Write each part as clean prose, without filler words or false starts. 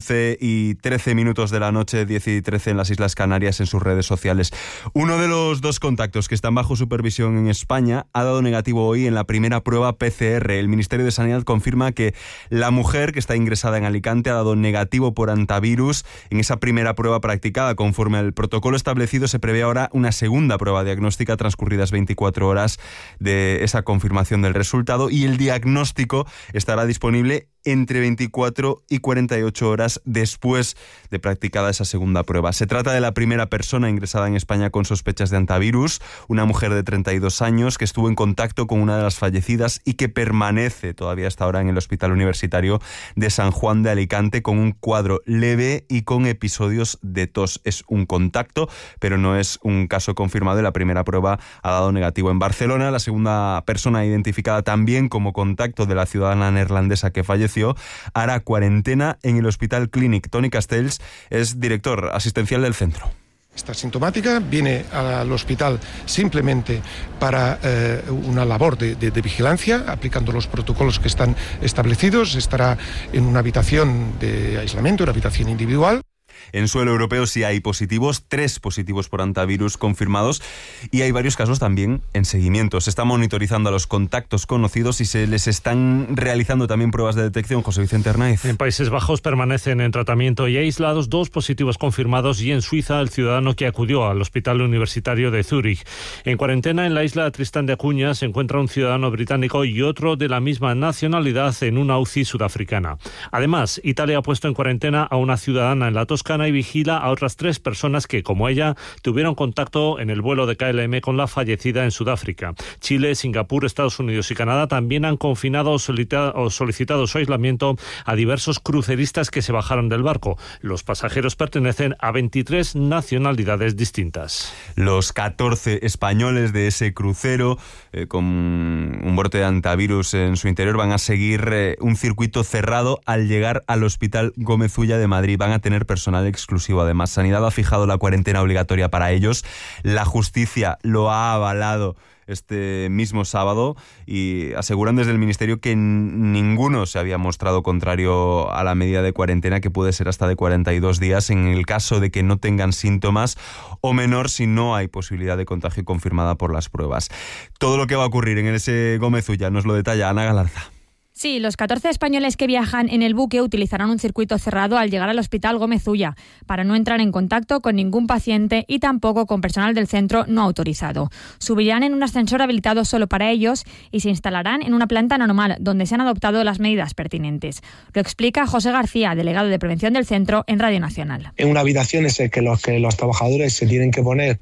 11:13 de la noche, 10:13 en las Islas Canarias, en sus redes sociales. Uno de los 2 contactos que están bajo supervisión en España ha dado negativo hoy en la primera prueba PCR. El Ministerio de Sanidad confirma que la mujer que está ingresada en Alicante ha dado negativo por hantavirus en esa primera prueba practicada. Conforme al protocolo establecido, se prevé ahora una segunda prueba diagnóstica transcurridas 24 horas de esa confirmación del resultado, y el diagnóstico estará disponible entre 24 y 48 horas después de practicada esa segunda prueba. Se trata de la primera persona ingresada en España con sospechas de hantavirus, una mujer de 32 años que estuvo en contacto con una de las fallecidas y que permanece todavía hasta ahora en el Hospital Universitario de San Juan de Alicante con un cuadro leve y con episodios de tos. Es un contacto, pero no es un caso confirmado, y la primera prueba ha dado negativo. En Barcelona, la segunda persona identificada también como contacto de la ciudadana neerlandesa que falleció hará cuarentena en el Hospital Clínic. Toni Castells es director asistencial del centro. Está sintomática, viene al hospital simplemente para una labor de vigilancia, aplicando los protocolos que están establecidos. Estará en una habitación de aislamiento, una habitación individual. En suelo europeo sí hay positivos, 3 positivos por hantavirus confirmados, y hay varios casos también en seguimiento. Se está monitorizando a los contactos conocidos y se les están realizando también pruebas de detección. José Vicente Hernández. En Países Bajos permanecen en tratamiento y aislados 2 positivos confirmados, y en Suiza el ciudadano que acudió al Hospital Universitario de Zúrich. En cuarentena en la isla Tristán de Acuña se encuentra un ciudadano británico y otro de la misma nacionalidad en una UCI sudafricana. Además, Italia ha puesto en cuarentena a una ciudadana en la Toscana y vigila a otras 3 personas que, como ella, tuvieron contacto en el vuelo de KLM con la fallecida en Sudáfrica. Chile, Singapur, Estados Unidos y Canadá también han confinado o solicitado su aislamiento a diversos cruceristas que se bajaron del barco. Los pasajeros pertenecen a 23 nacionalidades distintas. Los 14 españoles de ese crucero con un brote de hantavirus en su interior van a seguir un circuito cerrado al llegar al Hospital Gómez Ulla de Madrid. Van a tener personal exclusivo. Además, Sanidad ha fijado la cuarentena obligatoria para ellos. La justicia lo ha avalado este mismo sábado y aseguran desde el Ministerio que ninguno se había mostrado contrario a la medida de cuarentena, que puede ser hasta de 42 días en el caso de que no tengan síntomas, o menor si no hay posibilidad de contagio confirmada por las pruebas. Todo lo que va a ocurrir en ese Gómez Ulla nos lo detalla Ana Galarza. Sí, los 14 españoles que viajan en el buque utilizarán un circuito cerrado al llegar al Hospital Gómez Ulla para no entrar en contacto con ningún paciente y tampoco con personal del centro no autorizado. Subirán en un ascensor habilitado solo para ellos y se instalarán en una planta normal donde se han adoptado las medidas pertinentes. Lo explica José García, delegado de prevención del centro en Radio Nacional. En una habitación es el que los trabajadores se tienen que poner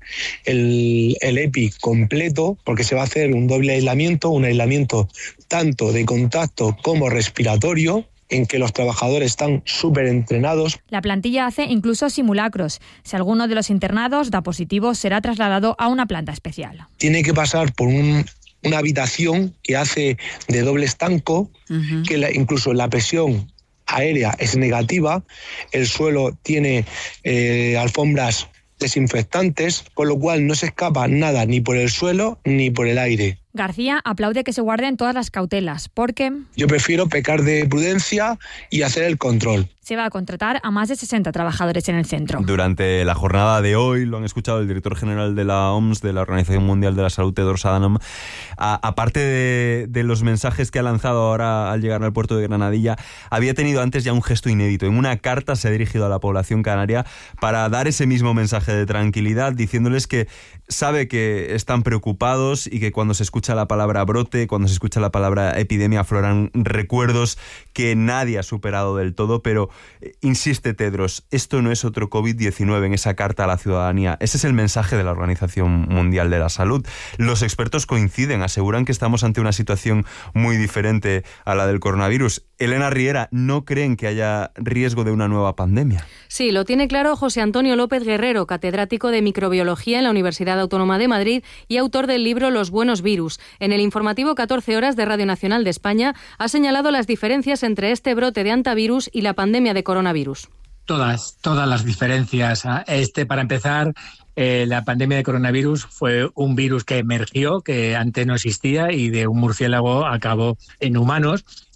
el EPI completo, porque se va a hacer un doble aislamiento, un aislamiento tanto de contacto como respiratorio, en que los trabajadores están súper entrenados. La plantilla hace incluso simulacros. Si alguno de los internados da positivo, será trasladado a una planta especial. Tiene que pasar por una habitación que hace de doble estanco, que incluso la presión aérea es negativa, el suelo tiene alfombras desinfectantes, con lo cual no se escapa nada ni por el suelo ni por el aire. García aplaude que se guarden todas las cautelas, porque yo prefiero pecar de prudencia y hacer el control. Se va a contratar a más de 60 trabajadores en el centro. Durante la jornada de hoy, lo han escuchado el director general de la OMS, de la Organización Mundial de la Salud, Tedros Adhanom, aparte de los mensajes que ha lanzado ahora al llegar al puerto de Granadilla, había tenido antes ya un gesto inédito. En una carta se ha dirigido a la población canaria para dar ese mismo mensaje de tranquilidad, diciéndoles que sabe que están preocupados y que cuando se escucha la palabra brote, cuando se escucha la palabra epidemia, afloran recuerdos que nadie ha superado del todo, pero insiste Tedros, esto no es otro COVID-19 en esa carta a la ciudadanía. Ese es el mensaje de la Organización Mundial de la Salud. Los expertos coinciden, aseguran que estamos ante una situación muy diferente a la del coronavirus. Elena Riera, ¿no creen que haya riesgo de una nueva pandemia? Sí, lo tiene claro José Antonio López Guerrero, catedrático de microbiología en la Universidad Autónoma de Madrid y autor del libro Los buenos virus. En el informativo 14 horas de Radio Nacional de España ha señalado las diferencias entre este brote de hantavirus y la pandemia de coronavirus. Todas las diferencias. Para empezar, la pandemia de coronavirus fue un virus que emergió, que antes no existía, y de un murciélago acabó en humanos.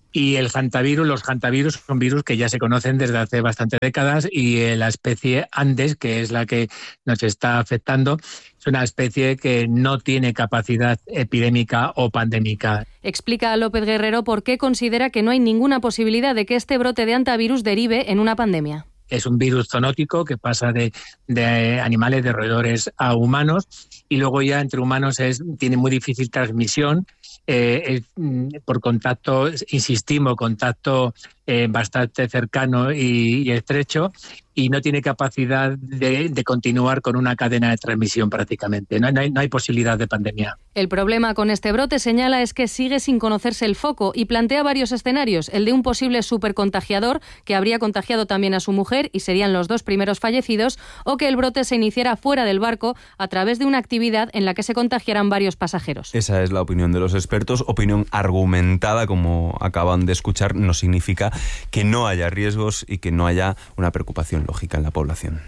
Y los hantavirus son virus que ya se conocen desde hace bastantes décadas, y la especie Andes, que es la que nos está afectando, es una especie que no tiene capacidad epidémica o pandémica. Explica a López Guerrero por qué considera que no hay ninguna posibilidad de que este brote de hantavirus derive en una pandemia. Es un virus zoonótico que pasa de animales, de roedores a humanos, y luego ya entre humanos tiene muy difícil transmisión. Por contacto, insistimos, contacto bastante cercano y estrecho, y no tiene capacidad de continuar con una cadena de transmisión prácticamente. No hay posibilidad de pandemia. El problema con este brote, señala, es que sigue sin conocerse el foco y plantea varios escenarios. El de un posible supercontagiador que habría contagiado también a su mujer y serían los 2 primeros fallecidos, o que el brote se iniciara fuera del barco a través de una actividad en la que se contagiaran varios pasajeros. Esa es la opinión de los expertos, opinión argumentada, como acaban de escuchar. No significa que no haya riesgos y que no haya una preocupación lógica en la población.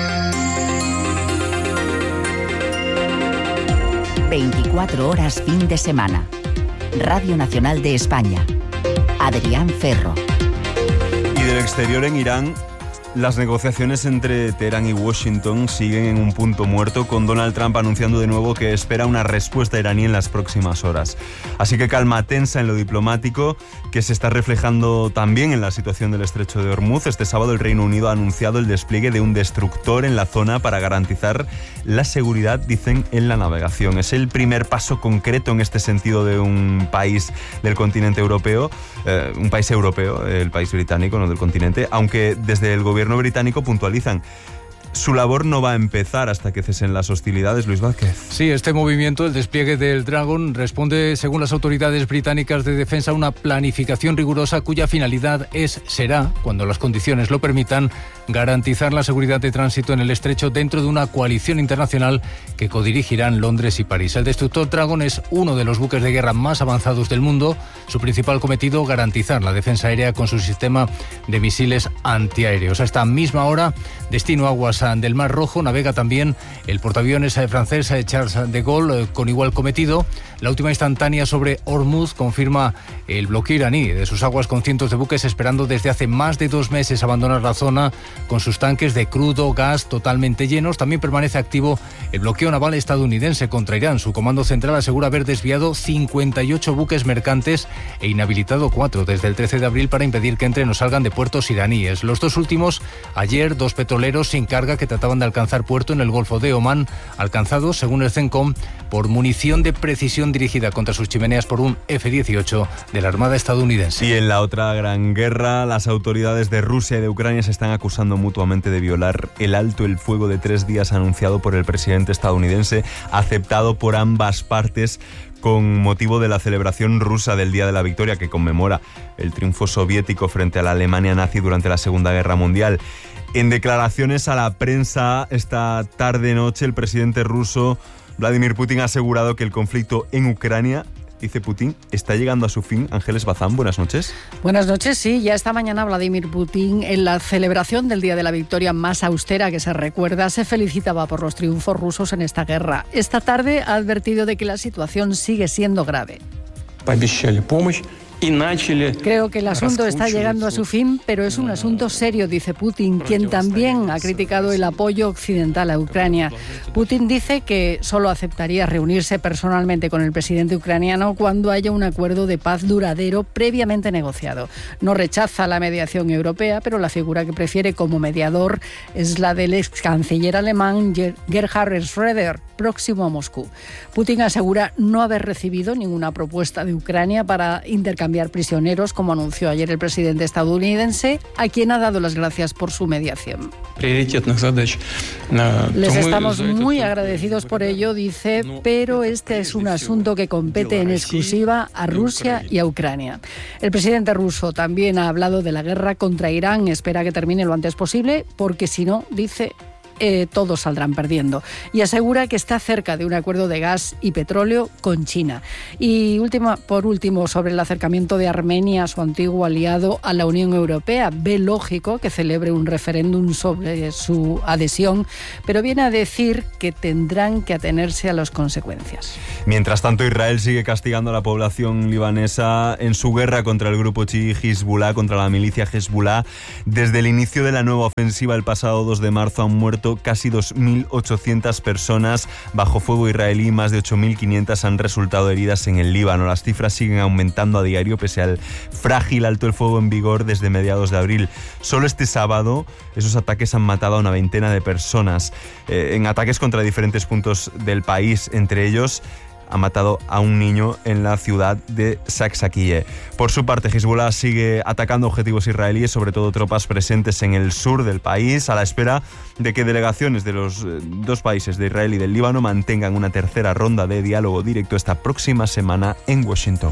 24 horas fin de semana. Radio Nacional de España. Adrián Ferro. Y del exterior, en Irán, las negociaciones entre Teherán y Washington siguen en un punto muerto, con Donald Trump anunciando de nuevo que espera una respuesta iraní en las próximas horas. Así que calma tensa en lo diplomático, que se está reflejando también en la situación del estrecho de Hormuz. Este sábado el Reino Unido ha anunciado el despliegue de un destructor en la zona para garantizar la seguridad, dicen, en la navegación. Es el primer paso concreto en este sentido de un país del continente europeo, un país europeo, el país británico, no del continente, aunque desde el gobierno británico puntualizan: su labor no va a empezar hasta que cesen las hostilidades. Luis Vázquez. Sí, este movimiento, el despliegue del Dragon, responde, según las autoridades británicas de defensa, a una planificación rigurosa cuya finalidad será, cuando las condiciones lo permitan, garantizar la seguridad de tránsito en el estrecho dentro de una coalición internacional que codirigirán Londres y París. El destructor Dragon es uno de los buques de guerra más avanzados del mundo. Su principal cometido, garantizar la defensa aérea con su sistema de misiles antiaéreos. A esta misma hora, destino aguas del Mar Rojo, navega también el portaaviones francés Charles de Gaulle, con igual cometido. La última instantánea sobre Hormuz confirma el bloqueo iraní de sus aguas, con cientos de buques esperando desde hace más de 2 meses abandonar la zona con sus tanques de crudo, gas totalmente llenos. También permanece activo el bloqueo naval estadounidense contra Irán. Su comando central asegura haber desviado 58 buques mercantes e inhabilitado 4 desde el 13 de abril para impedir que entren o salgan de puertos iraníes. Los 2 últimos, ayer, 2 petroleros sin carga que trataban de alcanzar puerto en el Golfo de Omán, alcanzados, según el CENTCOM, por munición de precisión dirigida contra sus chimeneas por un F-18 de la Armada estadounidense. Y en la otra gran guerra, las autoridades de Rusia y de Ucrania se están acusando mutuamente de violar el alto el fuego de 3 días anunciado por el presidente estadounidense, aceptado por ambas partes con motivo de la celebración rusa del Día de la Victoria, que conmemora el triunfo soviético frente a la Alemania nazi durante la Segunda Guerra Mundial. En declaraciones a la prensa esta tarde-noche, el presidente ruso Vladimir Putin ha asegurado que el conflicto en Ucrania, dice Putin, está llegando a su fin. Ángeles Bazán, buenas noches. Buenas noches, sí. Ya esta mañana Vladimir Putin, en la celebración del Día de la Victoria más austera que se recuerda, se felicitaba por los triunfos rusos en esta guerra. Esta tarde ha advertido de que la situación sigue siendo grave. Creo que el asunto está llegando a su fin, pero es un asunto serio, dice Putin, quien también ha criticado el apoyo occidental a Ucrania. Putin dice que solo aceptaría reunirse personalmente con el presidente ucraniano cuando haya un acuerdo de paz duradero previamente negociado. No rechaza la mediación europea, pero la figura que prefiere como mediador es la del ex canciller alemán Gerhard Schröder, próximo a Moscú. Putin asegura no haber recibido ninguna propuesta de Ucrania para intercambiar prisioneros, como anunció ayer el presidente estadounidense, a quien ha dado las gracias por su mediación. Les estamos muy agradecidos por ello, dice, pero este es un asunto que compete en exclusiva a Rusia y a Ucrania. El presidente ruso también ha hablado de la guerra contra Irán, espera que termine lo antes posible, porque si no, dice, todos saldrán perdiendo. Y asegura que está cerca de un acuerdo de gas y petróleo con China. Y por último, sobre el acercamiento de Armenia, su antiguo aliado, a la Unión Europea. Ve lógico que celebre un referéndum sobre su adhesión, pero viene a decir que tendrán que atenerse a las consecuencias. Mientras tanto, Israel sigue castigando a la población libanesa en su guerra contra el grupo chií Hezbollah, contra la milicia Hezbollah. Desde el inicio de la nueva ofensiva el pasado 2 de marzo han muerto casi 2.800 personas bajo fuego israelí, más de 8.500 han resultado heridas en el Líbano. Las cifras siguen aumentando a diario pese al frágil alto el fuego en vigor desde mediados de abril. Solo este sábado esos ataques han matado a una veintena de personas en ataques contra diferentes puntos del país. Entre ellos ha matado a un niño en la ciudad de Saksakiyeh. Por su parte, Hezbollah sigue atacando objetivos israelíes, sobre todo tropas presentes en el sur del país, a la espera de que delegaciones de los dos países, de Israel y del Líbano, mantengan una tercera ronda de diálogo directo esta próxima semana en Washington.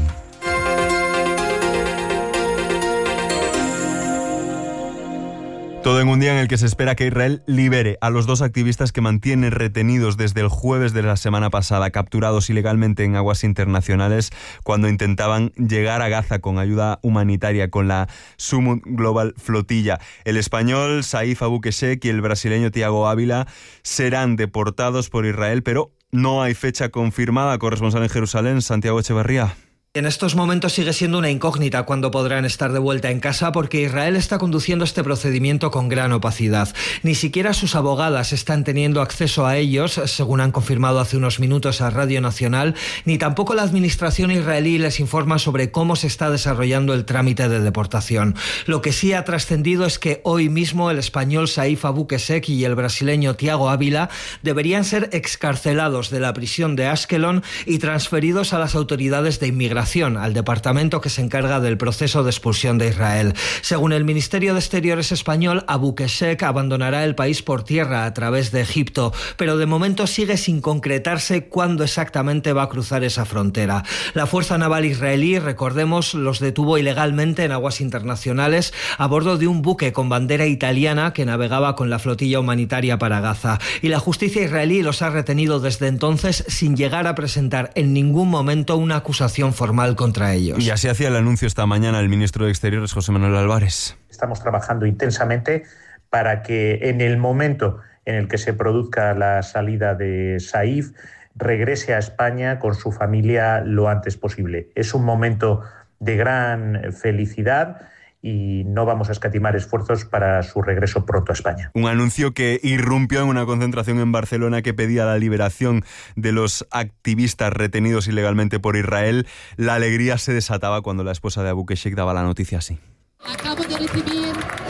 Todo en un día en el que se espera que Israel libere a los 2 activistas que mantiene retenidos desde el jueves de la semana pasada, capturados ilegalmente en aguas internacionales cuando intentaban llegar a Gaza con ayuda humanitaria con la Sumut Global Flotilla. El español Saif Abukeshek y el brasileño Thiago Ávila serán deportados por Israel, pero no hay fecha confirmada. Corresponsal en Jerusalén, Santiago Echeverría. En estos momentos sigue siendo una incógnita cuándo podrán estar de vuelta en casa, porque Israel está conduciendo este procedimiento con gran opacidad. Ni siquiera sus abogadas están teniendo acceso a ellos, según han confirmado hace unos minutos a Radio Nacional, ni tampoco la administración israelí les informa sobre cómo se está desarrollando el trámite de deportación. Lo que sí ha trascendido es que hoy mismo el español Saif Abukeshek y el brasileño Thiago Ávila deberían ser excarcelados de la prisión de Ashkelon y transferidos a las autoridades de inmigración, al departamento que se encarga del proceso de expulsión de Israel. Según el Ministerio de Exteriores español, Abukeshek abandonará el país por tierra a través de Egipto, pero de momento sigue sin concretarse cuándo exactamente va a cruzar esa frontera. La Fuerza Naval israelí, recordemos, los detuvo ilegalmente en aguas internacionales a bordo de un buque con bandera italiana que navegaba con la flotilla humanitaria para Gaza. Y la justicia israelí los ha retenido desde entonces sin llegar a presentar en ningún momento una acusación formal contra ellos. Y así hacía el anuncio esta mañana el ministro de Exteriores, José Manuel Álvarez. Estamos trabajando intensamente para que en el momento en el que se produzca la salida de Saif, regrese a España con su familia lo antes posible. Es un momento de gran felicidad y no vamos a escatimar esfuerzos para su regreso pronto a España. Un anuncio que irrumpió en una concentración en Barcelona que pedía la liberación de los activistas retenidos ilegalmente por Israel. La alegría se desataba cuando la esposa de Abukeshek daba la noticia así. Acabo de recibir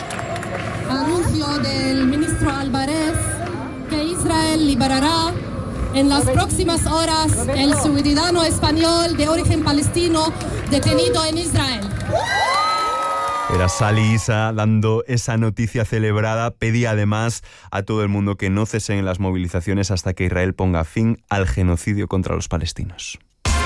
anuncio del ministro Álvarez que Israel liberará en las próximas horas el ciudadano español de origen palestino detenido en Israel. Era Sali Issa dando esa noticia celebrada. Pedía además a todo el mundo que no cesen las movilizaciones hasta que Israel ponga fin al genocidio contra los palestinos.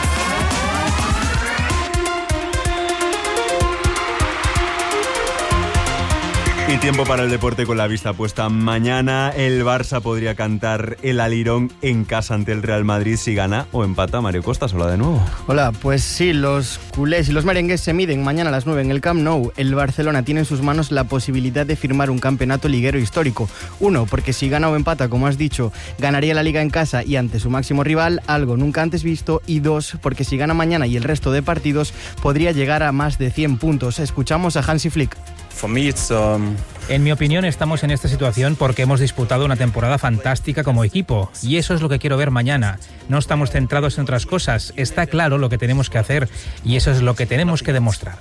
Y tiempo para el deporte con la vista puesta. Mañana el Barça podría cantar el alirón en casa ante el Real Madrid si gana o empata. Mario Costas, hola de nuevo. Hola, pues sí, los culés y los merengues se miden mañana a las 9 en el Camp Nou. El Barcelona tiene en sus manos la posibilidad de firmar un campeonato liguero histórico. 1, porque si gana o empata, como has dicho, ganaría la Liga en casa y ante su máximo rival, algo nunca antes visto. Y 2, porque si gana mañana y el resto de partidos, podría llegar a más de 100 puntos. Escuchamos a Hansi Flick. En mi opinión, estamos en esta situación porque hemos disputado una temporada fantástica como equipo y eso es lo que quiero ver mañana. No estamos centrados en otras cosas, está claro lo que tenemos que hacer y eso es lo que tenemos que demostrar.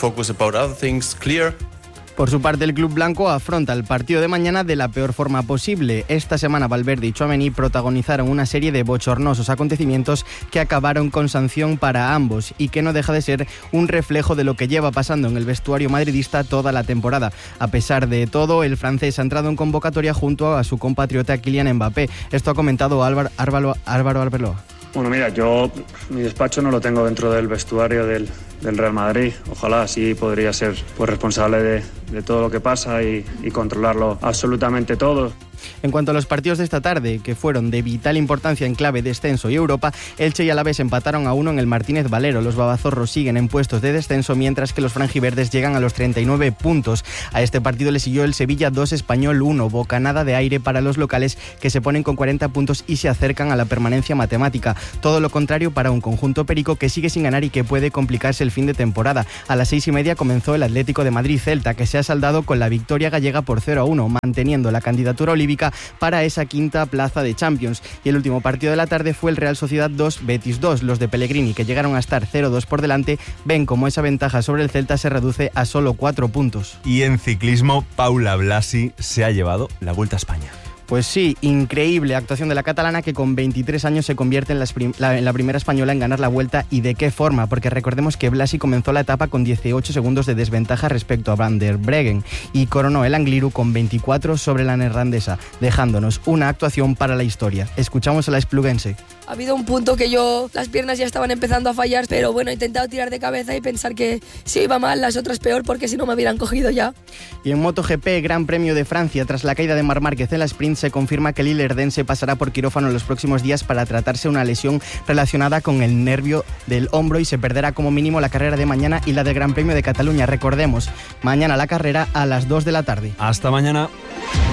Por su parte, el club blanco afronta el partido de mañana de la peor forma posible. Esta semana Valverde y Tchouaméni protagonizaron una serie de bochornosos acontecimientos que acabaron con sanción para ambos y que no deja de ser un reflejo de lo que lleva pasando en el vestuario madridista toda la temporada. A pesar de todo, el francés ha entrado en convocatoria junto a su compatriota Kylian Mbappé. Esto ha comentado Álvaro Arbeloa. Bueno, mira, yo mi despacho no lo tengo dentro del vestuario del Real Madrid. Ojalá sí podría ser responsable de todo lo que pasa y controlarlo absolutamente todo. En cuanto a los partidos de esta tarde, que fueron de vital importancia en clave descenso y Europa, Elche y Alavés empataron a 1 en el Martínez Valero. Los babazorros siguen en puestos de descenso, mientras que los franjiverdes llegan a los 39 puntos. A este partido le siguió el Sevilla 2, Español 1, bocanada de aire para los locales, que se ponen con 40 puntos y se acercan a la permanencia matemática. Todo lo contrario para un conjunto perico que sigue sin ganar y que puede complicarse el fin de temporada. A las 6:30 comenzó el Atlético de Madrid-Celta, que se ha saldado con la victoria gallega por 0-1, manteniendo la candidatura olívica para esa quinta plaza de Champions. Y el último partido de la tarde fue el Real Sociedad 2, Betis 2. Los de Pellegrini, que llegaron a estar 0-2 por delante, ven como esa ventaja sobre el Celta se reduce a solo 4 puntos. Y en ciclismo, Paula Blasi se ha llevado la Vuelta a España. Pues sí, increíble actuación de la catalana, que con 23 años se convierte en la primera española en ganar la Vuelta. ¿Y de qué forma? Porque recordemos que Blasi comenzó la etapa con 18 segundos de desventaja respecto a Van der Breggen y coronó el Angliru con 24 sobre la neerlandesa, dejándonos una actuación para la historia. Escuchamos a la espluguense. Ha habido un punto que las piernas ya estaban empezando a fallar, pero bueno, he intentado tirar de cabeza y pensar que si iba mal, las otras peor, porque si no me hubieran cogido ya. Y en MotoGP, Gran Premio de Francia, tras la caída de Marc Márquez en la sprint, se confirma que Lil Erdense pasará por quirófano en los próximos días para tratarse una lesión relacionada con el nervio del hombro y se perderá como mínimo la carrera de mañana y la del Gran Premio de Cataluña. Recordemos, mañana la carrera a las 2 de la tarde. Hasta mañana.